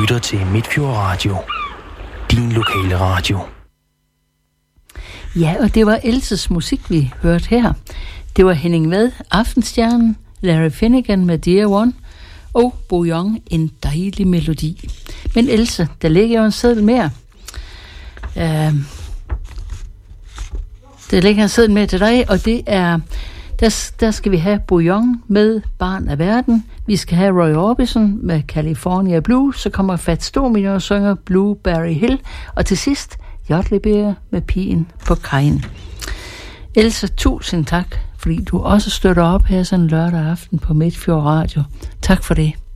lytter til Midtfjord Radio. Din lokale radio. Ja, og det var Elses musik, vi hørte her. Det var Henning Vad, Aftenstjernen, Larry Finnegan med Dear One, og Bo Young, En dejlig melodi. Men Else, der ligger jo en seddel mere. Der ligger en seddel mere til dig, og det er... Der skal vi have Bo Young med Barn af Verden. Vi skal have Roy Orbison med California Blue. Så kommer Fats Domino og synger Blueberry Hill. Og til sidst, Jotlebæger med Pigen på Kajen. Elsa, tusind tak, fordi du også støtter op her sådan en lørdag aften på Midtfjord Radio. Tak for det.